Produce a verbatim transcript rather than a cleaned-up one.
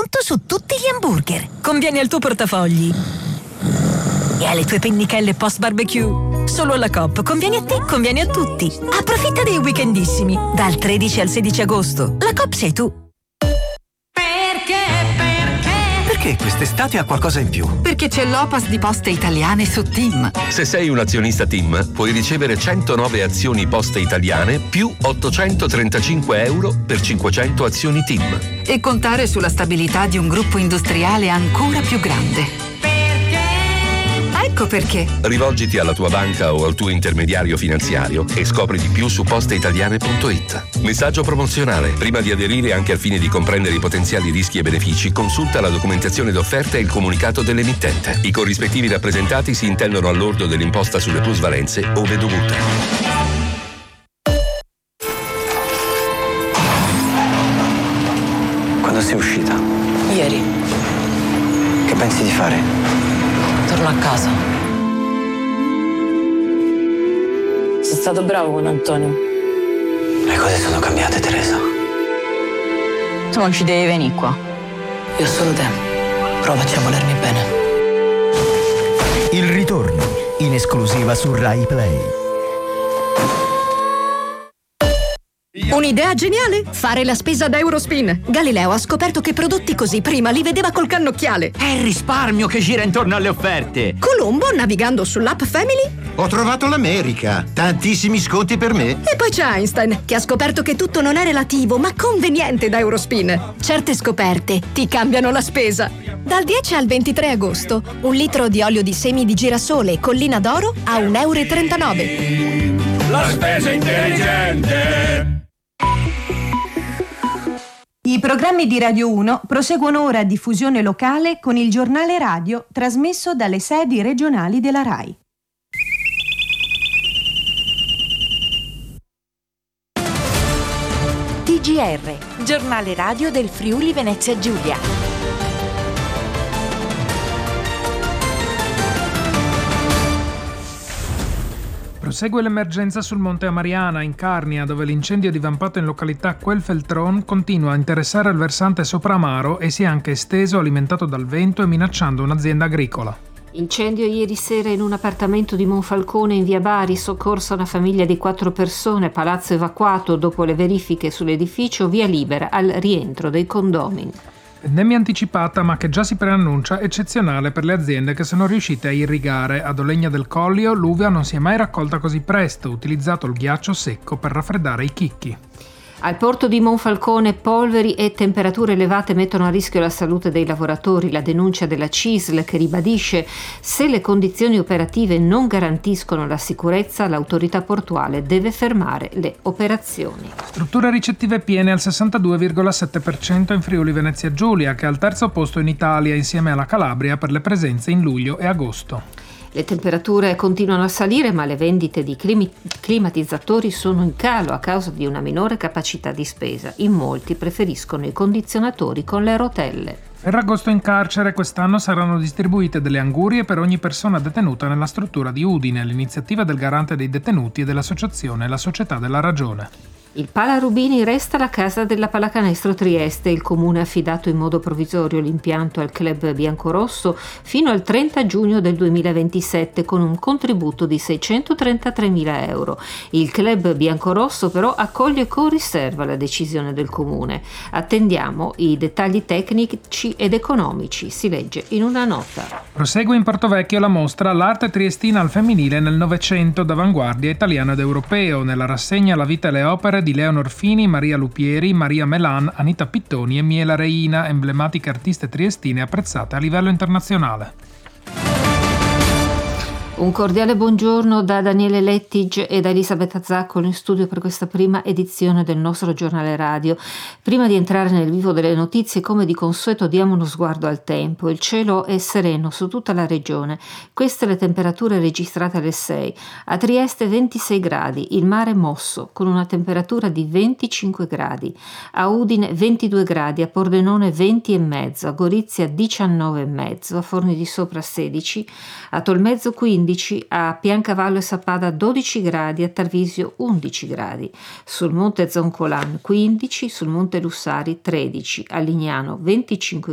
sconto su tutti gli hamburger. Conviene al tuo portafogli e alle tue pennichelle post barbecue. Solo alla Coop. Conviene a te, conviene a tutti. Approfitta dei weekendissimi. Dal tredici al sedici agosto. La Coop sei tu. Perché quest'estate ha qualcosa in più? Perché c'è l'Opas di Poste Italiane su TIM. Se sei un azionista TIM, puoi ricevere centonove azioni Poste Italiane più ottocentotrentacinque euro per cinquecento azioni TIM. E contare sulla stabilità di un gruppo industriale ancora più grande. Ecco perché. Rivolgiti alla tua banca o al tuo intermediario finanziario e scopri di più su posteitaliane punto it. Messaggio promozionale. Prima di aderire, anche al fine di comprendere i potenziali rischi e benefici, consulta la documentazione d'offerta e il comunicato dell'emittente. I corrispettivi rappresentati si intendono al lordo dell'imposta sulle plusvalenze ove dovuta. Quando sei uscita? Ieri. Che pensi di fare? Torno a casa. Sei stato bravo con Antonio. Le cose sono cambiate, Teresa. Tu non ci devi venire qua. Io ho solo te. Provaci a volermi bene. Il ritorno, in esclusiva su Rai Play. Un'idea geniale? Fare la spesa da Eurospin. Galileo ha scoperto che prodotti così prima li vedeva col cannocchiale. È il risparmio che gira intorno alle offerte. Colombo, navigando sull'app Family, ho trovato l'America. Tantissimi sconti per me. E poi c'è Einstein, che ha scoperto che tutto non è relativo, ma conveniente da Eurospin. Certe scoperte ti cambiano la spesa. Dal dieci al ventitré agosto, un litro di olio di semi di girasole Collina d'Oro a un euro e trentanove. La spesa intelligente. I programmi di Radio uno proseguono ora a diffusione locale con il giornale radio trasmesso dalle sedi regionali della RAI. T G R, giornale radio del Friuli Venezia Giulia. Prosegue l'emergenza sul Monte Amariana, in Carnia, dove l'incendio divampato in località Quelfeltron continua a interessare il versante Sopramaro e si è anche esteso, alimentato dal vento e minacciando un'azienda agricola. Incendio ieri sera in un appartamento di Monfalcone in via Bari, soccorsa una famiglia di quattro persone, palazzo evacuato dopo le verifiche sull'edificio, via libera al rientro dei condomini. Vendemmia anticipata, ma che già si preannuncia eccezionale per le aziende che sono riuscite a irrigare. Ad Olegna del Collio l'uva non si è mai raccolta così presto, utilizzato il ghiaccio secco per raffreddare i chicchi. Al porto di Monfalcone polveri e temperature elevate mettono a rischio la salute dei lavoratori. La denuncia della C I S L, che ribadisce: se le condizioni operative non garantiscono la sicurezza, l'autorità portuale deve fermare le operazioni. Strutture ricettive piene al sessantadue virgola sette per cento in Friuli Venezia Giulia, che è al terzo posto in Italia insieme alla Calabria per le presenze in luglio e agosto. Le temperature continuano a salire, ma le vendite di climi- climatizzatori sono in calo a causa di una minore capacità di spesa. In molti preferiscono i condizionatori con le rotelle. Ferragosto in carcere, quest'anno saranno distribuite delle angurie per ogni persona detenuta nella struttura di Udine, l'iniziativa del garante dei detenuti e dell'associazione La Società della Ragione. Il Pala Rubini resta la casa della Pallacanestro Trieste. Il comune ha affidato in modo provvisorio l'impianto al club biancorosso fino al trenta giugno del duemilaventisette con un contributo di seicentotrentatremila euro. Il club biancorosso però accoglie con riserva la decisione del comune. Attendiamo i dettagli tecnici ed economici, si legge in una nota. Prosegue in Portovecchio la mostra L'arte triestina al femminile nel Novecento, d'avanguardia italiano ed europeo. Nella rassegna La vita e le opere di Leonor Fini, Maria Lupieri, Maria Melan, Anita Pittoni e Miela Reina, emblematiche artiste triestine apprezzate a livello internazionale. Un cordiale buongiorno da Daniele Lettig e da Elisabetta Zaccolo in studio per questa prima edizione del nostro giornale radio. Prima di entrare nel vivo delle notizie, come di consueto, diamo uno sguardo al tempo. Il cielo è sereno su tutta la regione. Queste le temperature registrate alle sei. A Trieste ventisei gradi, il mare mosso con una temperatura di venticinque gradi. A Udine ventidue gradi, a Pordenone venti e mezzo, a Gorizia diciannove e mezzo, a Forni di Sopra sedici, a Tolmezzo quindici, a Piancavallo e Sappada dodici gradi, a Tarvisio undici gradi, sul monte Zoncolan quindici, sul monte Lussari tredici, a Lignano venticinque